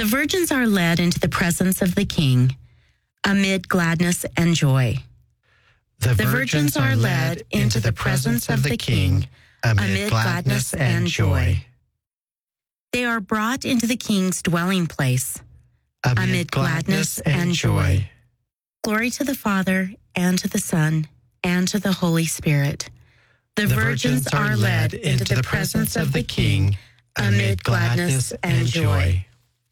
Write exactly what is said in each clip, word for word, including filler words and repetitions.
The virgins are led into the presence of the King amid gladness and joy. The, The virgins are led into the presence of the King amid gladness and joy. They are brought into the King's dwelling place amid gladness and joy. Glory to the Father, and to the Son, and to the Holy Spirit. The, The virgins are led into the presence of the King amid gladness and joy.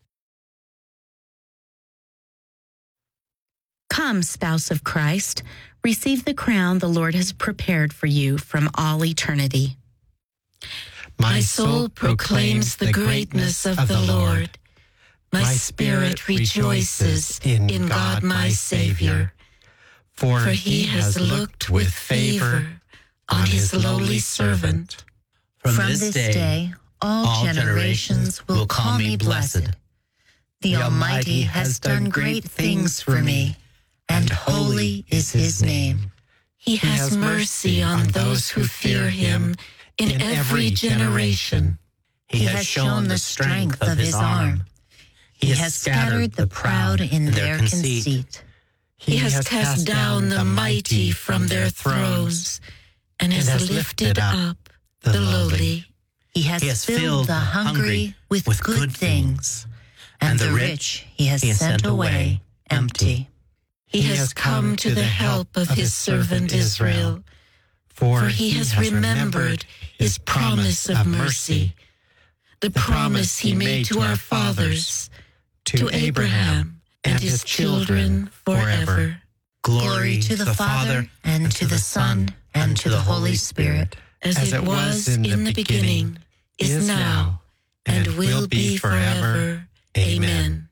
Come, spouse of Christ, receive the crown the Lord has prepared for you from all eternity. My soul proclaims the greatness of the Lord. My spirit rejoices in God my Savior, for he has looked with favor on his lowly servant. From this day, all generations will call me blessed. The Almighty has done great things for me, and holy is his name. He has mercy on those who fear him in every generation. He has shown the strength of his arm. He has scattered the proud in their conceit. He has cast down the mighty from their thrones and has lifted up the lowly. He has filled the hungry with good things, and the rich he has sent away empty. He has come to the help of his servant Israel, for he has remembered his promise of mercy, the promise he made to our fathers, to Abraham and his children forever. Glory to the Father, and to the Son, and to the Holy Spirit, as it was in the beginning, is now, and will be forever. Amen.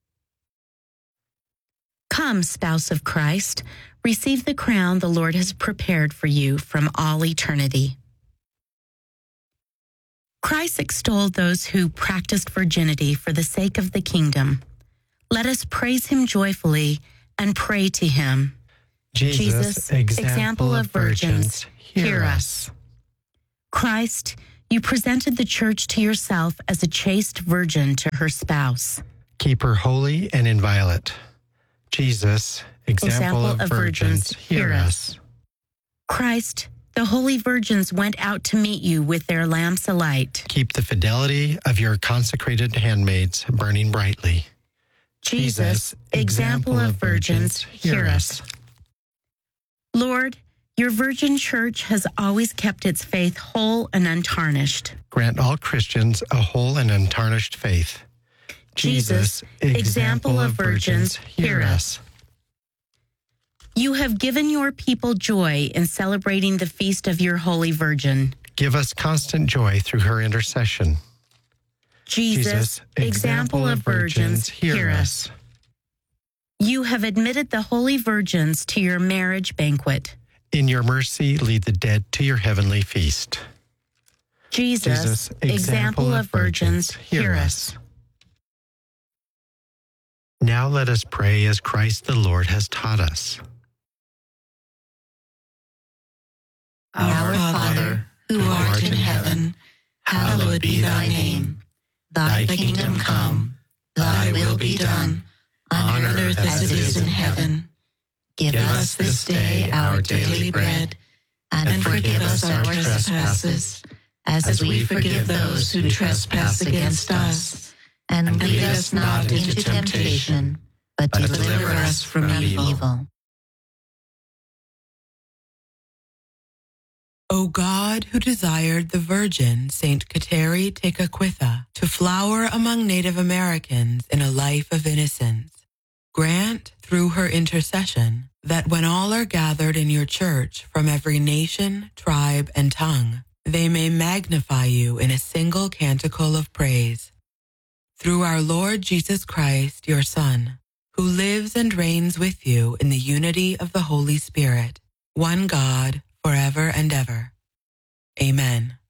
Come, spouse of Christ, receive the crown the Lord has prepared for you from all eternity. Christ extolled those who practiced virginity for the sake of the kingdom. Let us praise him joyfully and pray to him. Jesus, example of virgins, hear us. Christ, you presented the church to yourself as a chaste virgin to her spouse. Keep her holy and inviolate. Jesus, example, example of virgins, hear us. Christ, the holy virgins went out to meet you with their lamps alight. Keep the fidelity of your consecrated handmaids burning brightly. Jesus, example of virgins, hear us. Lord, your virgin church has always kept its faith whole and untarnished. Grant all Christians a whole and untarnished faith. Jesus, example of virgins, hear us. You have given your people joy in celebrating the feast of your Holy Virgin. Give us constant joy through her intercession. Jesus, example of virgins, hear us. You have admitted the holy virgins to your marriage banquet. In your mercy, lead the dead to your heavenly feast. Jesus, Jesus example of virgins, hear us. Now let us pray as Christ the Lord has taught us. Our Father, who art in heaven, hallowed be thy name. Thy kingdom come, thy will be done, on earth as it is in heaven. Give us this day our daily bread, and forgive us our trespasses, as we forgive those who trespass against us. And lead us not into temptation, but deliver us from evil. O God, who desired the Virgin Saint Kateri Tekakwitha to flower among Native Americans in a life of innocence, grant through her intercession that when all are gathered in your church from every nation, tribe, and tongue, they may magnify you in a single canticle of praise. Through our Lord Jesus Christ, your Son, who lives and reigns with you in the unity of the Holy Spirit, one God, forever and ever. Amen.